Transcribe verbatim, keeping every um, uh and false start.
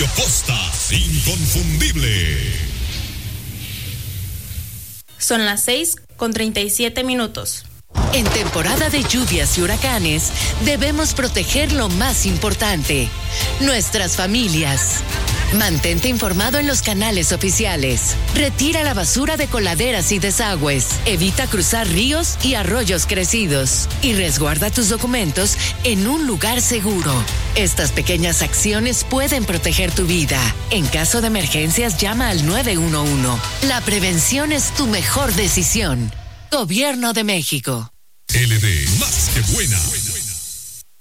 Mario Costa, inconfundible. Son las seis con treinta y siete minutos. En temporada de lluvias y huracanes, debemos proteger lo más importante, nuestras familias. Mantente informado en los canales oficiales. Retira la basura de coladeras y desagües. Evita cruzar ríos y arroyos crecidos. Y resguarda tus documentos en un lugar seguro. Estas pequeñas acciones pueden proteger tu vida. En caso de emergencias, llama al nueve uno uno. La prevención es tu mejor decisión. Gobierno de México. L D, más que buena.